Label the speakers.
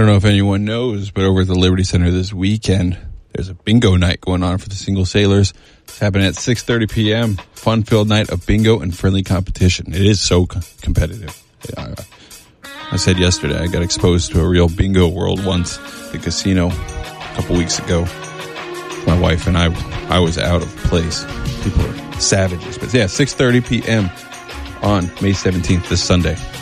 Speaker 1: don't know if anyone knows, but over at the Liberty Center this weekend, there's a bingo night going on for the single sailors. It's happening at 6:30 p.m. Fun-filled night of bingo and friendly competition. It is so competitive. I said yesterday I got exposed to a real bingo world once at the casino a couple weeks ago. My wife and I was out of place. People are savages. But yeah, 6:30 p.m. on May 17th, this Sunday.